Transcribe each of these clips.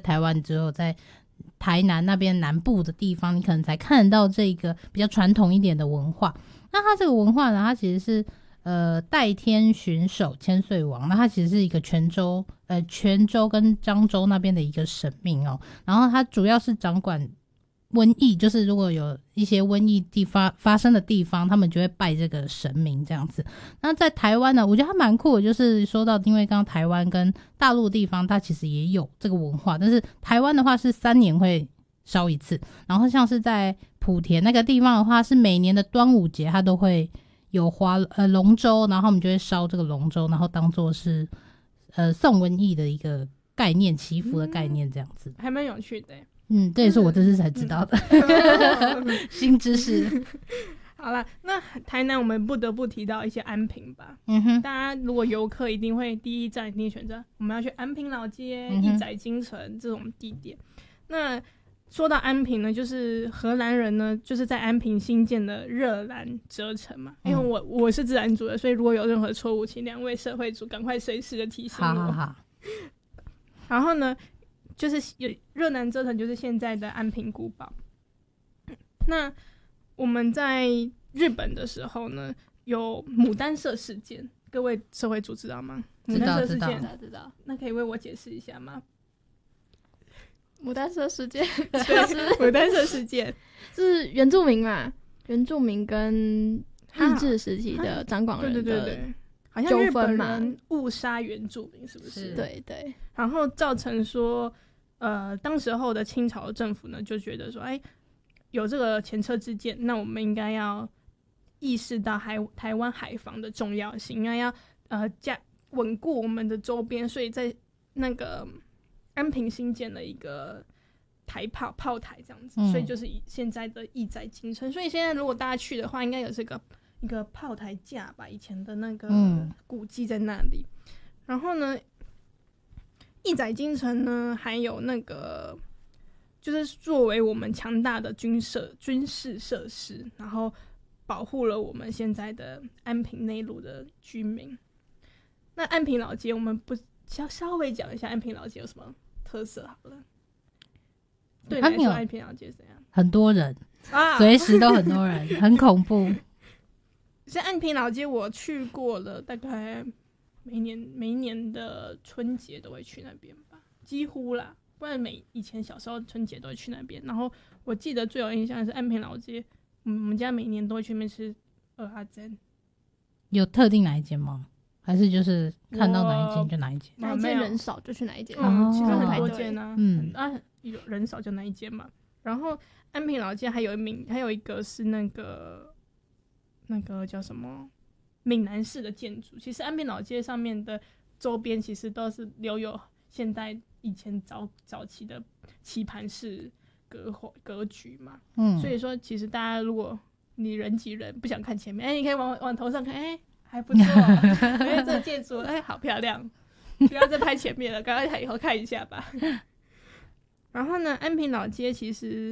台湾只有在台南那边南部的地方，你可能才看得到这个比较传统一点的文化。那它这个文化呢，它其实是代天巡守千岁王，那它其实是一个泉州跟漳州那边的一个神明哦。然后它主要是掌管瘟疫，就是如果有一些瘟疫发生的地方，他们就会拜这个神明这样子。那在台湾呢，我觉得它蛮酷的，就是说到因为刚刚台湾跟大陆的地方它其实也有这个文化，但是台湾的话是3年会烧一次，然后像是在莆田那个地方的话，是每年的端午节它都会有龙舟，然后我们就会烧这个龙舟，然后当作是送瘟疫的一个概念，祈福的概念这样子， 还蛮有趣的。 这也是我这次才知道的新知识。 好啦，那台南我们不得不提到一些安平吧。大家如果游客一定会第一站一定选择我们要去安平老街、义载金城这种地点。那说到安平呢，就是荷兰人呢就是在安平新建的热兰遮城嘛。因为我是自然组的，所以如果有任何错误，请2位社会组赶快随时的提醒我。好。然后呢，就是有热兰遮城，就是现在的安平古堡。那我们在日本的时候呢，有牡丹社事件，各位社会组知道吗？牡丹社事件知道。 那可以为我解释一下吗？ 牡丹社事件对，牡丹社事件是原住民嘛？原住民跟日治时期的掌管人的对，好像日本人误杀原住民，是不是？ 对对。 然后造成说，当时候的清朝政府呢就觉得说，有这个前车之鉴，那我们应该要意识到台湾海防的重要性，应该要稳固我们的周边，所以在那个安平新建了一个炮台这样子，所以就是现在的义载金城。所以现在如果大家去的话，应该有这个一个炮台架吧，以前的那个古迹在那里。然后呢，义载金城呢还有那个就是作为我们强大的军事设施，然后保护了我们现在的安平内陆的居民。那安平老街我们不稍微讲一下安平老街有什么特色好了。对你来说安平老街怎样？ 很多人随时都很多人很恐怖。 像安平老街我去过了，大概每一年的春节都会去那边吧，几乎啦，不然以前小时候春节都会去那边。然后我记得最有印象的是安平老街，我们家每年都会去那边吃蚵仔煎。有特定哪一间吗？还是就是看到哪一间就哪一间？ 哪一间人少就去哪一间。 其实很多间啊。有人少就哪一间嘛。然后安平老街还有一个是那个叫什么闽南式的建筑。其实安平老街上面的周边其实都是留有现代以前早期的棋盘式格局嘛。所以说其实大家如果你人挤人不想看前面，你可以往头上看，还不错，因为这个建筑好漂亮，不要再拍前面了，赶快以后看一下吧。然后呢，安平老街其实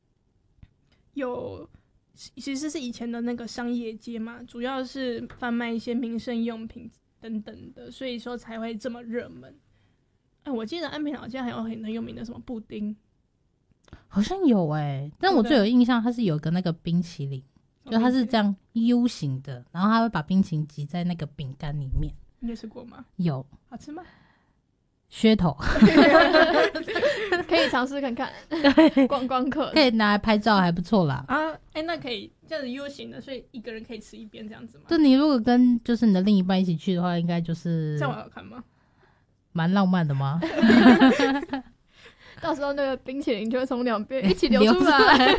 是以前的那个商业街嘛，主要是贩卖一些民生用品等等的，所以说才会这么热门。我记得安平老街还有很有名的什么布丁， 好像有但我最有印象它是有个那个冰淇淋，就它是这样 U 型的，然后它会把冰淇淋挤在那个饼干里面。 你有吃过吗？ 有。 好吃吗？ 噱头可以尝试看看。观光客可以拿来拍照还不错啦。 那可以这样子 U 型的，所以一个人可以吃一边这样子吗？ 就你如果跟就是你的另一半一起去的话，应该就是这样好看吗？ 蛮浪漫的吗？ 到时候那个冰淇淋就会从两边一起流出来。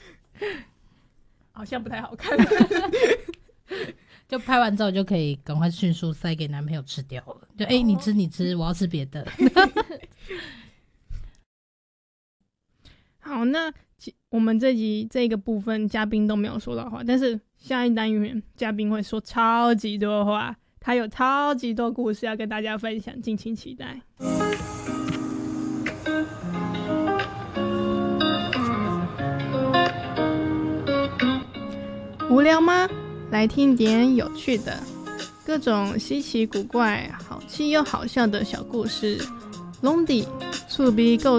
好像不太好看。 就拍完照就可以赶快迅速塞给男朋友吃掉了，就你吃，我要吃别的。 好，那我们这个部分嘉宾都没有说到话，但是下一单元嘉宾会说超级多话，他有超级多故事要跟大家分享，敬请期待。无聊吗？来听点有趣的，各种稀奇古怪、好气又好笑的小故事，拢伫趣味故